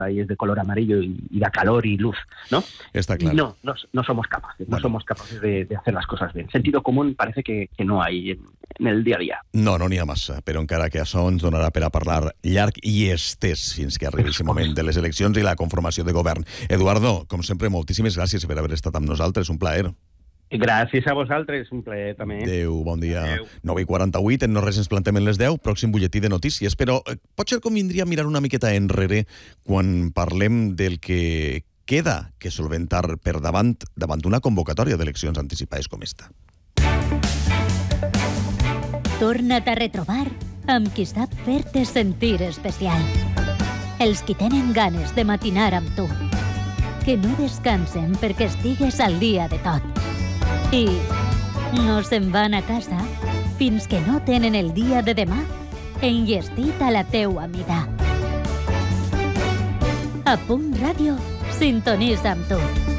país de color amarillo y da calor y luz, ¿no? Está claro. Y no somos capaces, no somos capaces de hacer las cosas bien. Sentido común parece que no hay en el dia a dia. No n'hi ha massa, però encara que això ens donarà per a parlar llarg i estès fins que arribi aquest moment de les eleccions i la conformació de govern. Eduardo, com sempre, moltíssimes gràcies per haver estat amb nosaltres, un plaer. Gràcies a vosaltres, un plaer també. Adéu, bon dia. Adéu. 9:48, en No Res ens plantem en les 10, pròxim butlletí de notícies, però potser convindria mirar una miqueta enrere quan parlem del que queda que solventar per davant una convocatòria d'eleccions anticipades com esta. Torna't a retrobar amb qui sap fer-te sentir especial. Els qui tenen ganes de matinar amb tu. Que no descansen perquè estigues al dia de tot. I no se'n van a casa fins que no tenen el dia de demà enllestit a la teua mida. A Punt Ràdio, sintonitza amb tu.